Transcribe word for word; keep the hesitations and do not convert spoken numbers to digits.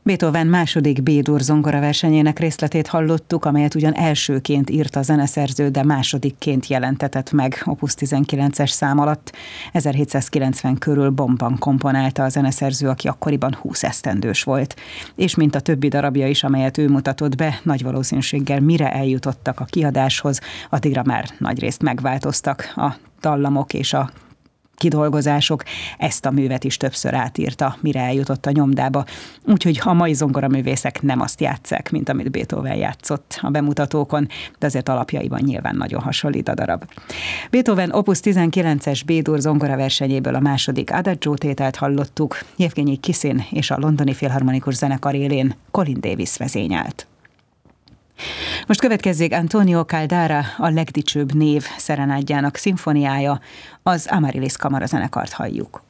Beethoven második B-dur zongoraversenyének részletét hallottuk, amelyet ugyan elsőként írt a zeneszerző, de másodikként jelentetett meg opus tizenkilences szám alatt. ezerhétszázkilencven körül Bonnban komponálta a zeneszerző, aki akkoriban húsz esztendős volt. És mint a többi darabja is, amelyet ő mutatott be, nagy valószínűséggel mire eljutottak a kiadáshoz, addigra már nagyrészt megváltoztak a dallamok és a kidolgozások. Ezt a művet is többször átírta, mire eljutott a nyomdába. Úgyhogy a mai zongoraművészek nem azt játsszák, mint amit Beethoven játszott a bemutatókon, de azért alapjaiban nyilván nagyon hasonlít a darab. Beethoven opus tizenkilences B-dur zongoraversenyéből a második Adagio tételt hallottuk. Jevgenyi Kisin és a Londoni Filharmonikus Zenekar élén Colin Davis vezényelt. Most következzék Antonio Caldara, a legdicsőbb név szerenádjának szimfoniája, az Amaryllis kamarazenekart halljuk.